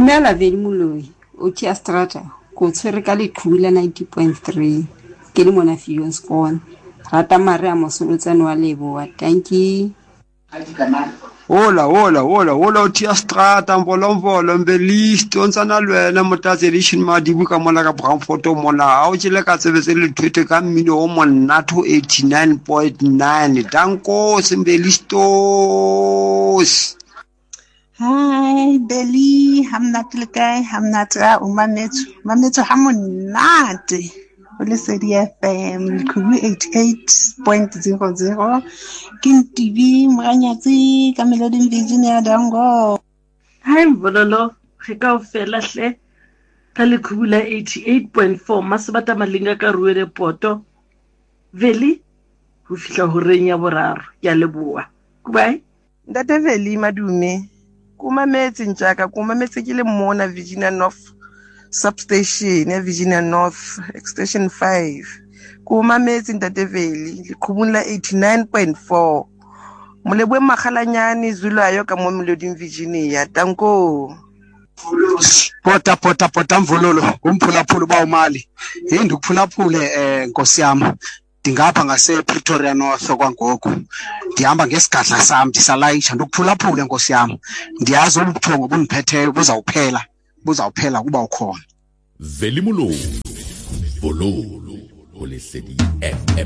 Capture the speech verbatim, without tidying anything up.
Dumela Veli Moloi, o tia strata, ko tshwere ka leqhubula ninety point three. Ke le mona Fion Spawn. Rata mare a mosolotsane wa Leboa. Thank you. Hola hola hola hola o tia strata mbolomvolo mbelisto ontsana lwena motatse edition madibu ka mona ka Brownsfort mona a o tshile ka tsebetse le thwete ka mmino o monna two eighty-nine point nine. Danko sembelistos. Hi, Belly. I'm not the guy. I'm not a umametsu. Mametsu hamonate. Olisedi F M, Kubu eighty-eight point zero zero. Kin T V, Mranyatsi, Camelodin Virginia Dango. Hi, Bololo. Heka ofela hle. Kale Kubula eighty-eight point four. Masabata malinga ka ruele poto. Veli, ho fihla ho renya boraro ya Leboa. Goodbye. Ndate Veli madume. Kuma metsi ntjaka kuma metsi ke le mona Virginia North substation ya Virginia North extension five. Kuma metsi Ndate Veli likhubula eighty-nine point four. Molebwe makhalanyane Zulayo ka mo Meloding Virginia. Tanko. Pota pota pota mvulolo umphulaphula ba umali. Yindi ukuphulaphule eh Nkosi yami. Ndingapha ngase Pretoria North kwangoku. Ndihamba ngesigadla sami ndisalayisha ndokuphulaphula Nkosi yami. Ndiyazi ubuthongo buniphetheyo buzawuphela buzawuphela kuba ukhona. Veli Moloi, Bololo, Olisedi F M.